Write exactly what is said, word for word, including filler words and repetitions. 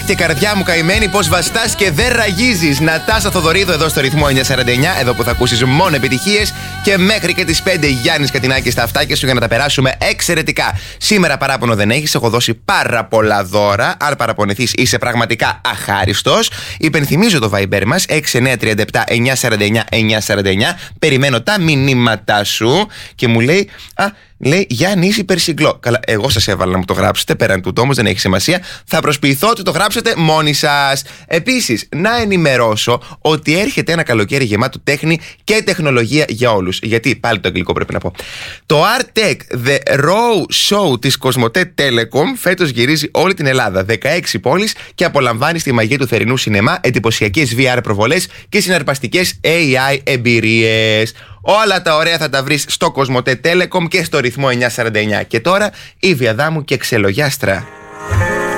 και καρδιά μου καημένη, πως βαστάς και δεν ραγίζεις. Νατάσα Θοδωρίδου εδώ στο ρυθμό εννιακόσια σαράντα εννιά, εδώ που θα ακούσεις μόνο επιτυχίες. Και μέχρι και τις πέντε Γιάννης Κατινάκης στα αυτάκια σου για να τα περάσουμε εξαιρετικά. Σήμερα παράπονο δεν έχεις, έχω δώσει πάρα πολλά δώρα. Αν παραπονεθείς είσαι πραγματικά αχάριστος. Υπενθυμίζω το Viber μας έξι εννιά τρία επτά εννιακόσια σαράντα εννιά εννιακόσια σαράντα εννιά. Περιμένω τα μηνύματά σου και μου λέει, α, λέει Γιάννη, είσαι υπερσυγκλό. Καλά, εγώ σας έβαλα να μου το γράψετε. Πέραν τούτο όμως δεν έχει σημασία. Θα προσποιηθώ ότι το γράψετε μόνοι σας. Επίσης, να ενημερώσω ότι έρχεται ένα καλοκαίρι γεμάτο τέχνη και τεχνολογία για όλους. Γιατί, πάλι το αγγλικό πρέπει να πω. Το Art Tech The Raw Show της Cosmote Telecom φέτος γυρίζει όλη την Ελλάδα. δεκαέξι πόλεις και απολαμβάνει τη μαγεία του θερινού σινεμά, εντυπωσιακές βι αρ προβολές και συναρπαστικές έι άι εμπειρίες. Όλα τα ωραία θα τα βρεις στο Cosmote Telecom και στο ρυθμό εννιακόσια σαράντα εννιά. Και τώρα η Βιαδάμου και Ξελογιάστρα.